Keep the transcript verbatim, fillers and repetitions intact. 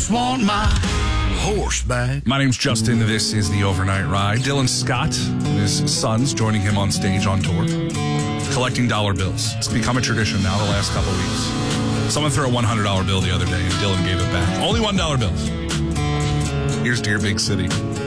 just want my horse back. My name's Justin. This is the Overnight Ride. Dylan Scott and his sons joining him on stage on tour, collecting dollar bills. It's become a tradition now the last couple of weeks. Someone threw a one hundred dollar bill the other day, and Dylan gave it back. Only one dollar bills. Here's to your big city.